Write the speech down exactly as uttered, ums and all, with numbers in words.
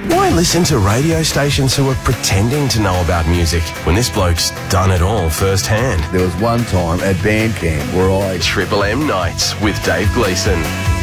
Why listen to radio stations who are pretending to know about music when this bloke's done it all firsthand? There was one time at Bandcamp where I... Triple M Nights with Dave Gleeson.